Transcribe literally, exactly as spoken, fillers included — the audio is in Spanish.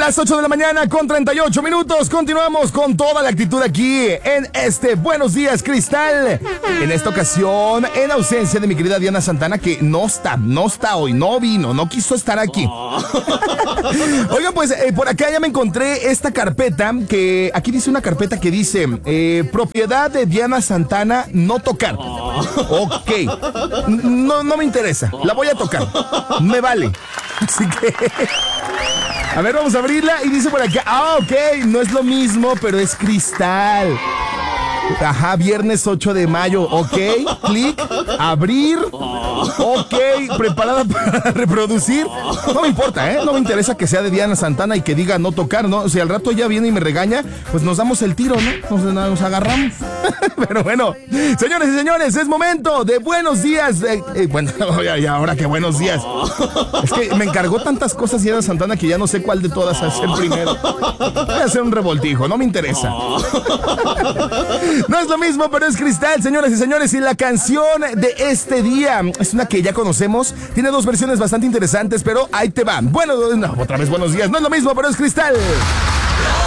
Las ocho de la mañana con treinta y ocho minutos. Continuamos con toda la actitud aquí en este Buenos Días, Cristal. En esta ocasión, en ausencia de mi querida Diana Santana, que no está, no está hoy, no vino, no quiso estar aquí. Oh. Oigan, pues eh, por acá ya me encontré esta carpeta, que aquí dice una carpeta que dice eh, propiedad de Diana Santana, no tocar. Oh. Ok, no, no me interesa, la voy a tocar, me vale. Así que... A ver, vamos a abrirla y dice por acá, ah, ok, no es lo mismo, pero es cristal. Ajá, viernes ocho de mayo, ok, clic, abrir, ok, preparada para reproducir. No me importa, ¿eh? No me interesa que sea de Diana Santana y que diga no tocar, ¿no? Si al rato ya viene y me regaña, pues nos damos el tiro, ¿no? Nos, nos agarramos. Pero bueno, señores y señores, es momento de buenos días. Eh, eh, bueno, y ahora que buenos días. Es que me encargó tantas cosas Diana Santana que ya no sé cuál de todas hacer primero. Voy a hacer un revoltijo, no me interesa. No es lo mismo, pero es cristal, señoras y señores. Y la canción de este día es una que ya conocemos. Tiene dos versiones bastante interesantes, pero ahí te va. Bueno, no, otra vez buenos días. No es lo mismo, pero es cristal.